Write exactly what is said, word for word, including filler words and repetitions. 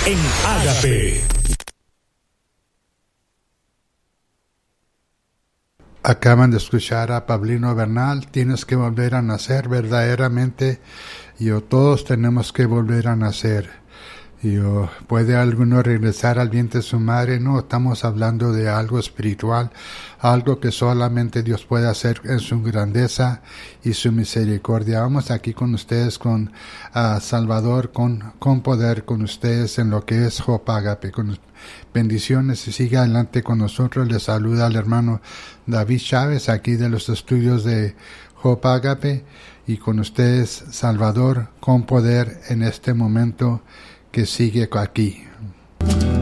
en Ágape. Acaban de escuchar a Pablino Bernal. Tienes que volver a nacer verdaderamente. Yo, todos tenemos que volver a nacer. Yo, ¿puede alguno regresar al vientre de su madre? No, estamos hablando de algo espiritual, algo que solamente Dios puede hacer en su grandeza y su misericordia. Vamos aquí con ustedes, con uh, Salvador, con, con poder, con ustedes en lo que es Hope Agape. Con bendiciones y siga adelante con nosotros. Les saluda al hermano David Chávez aquí de los estudios de Hope Agape y con ustedes Salvador con poder en este momento que sigue aquí.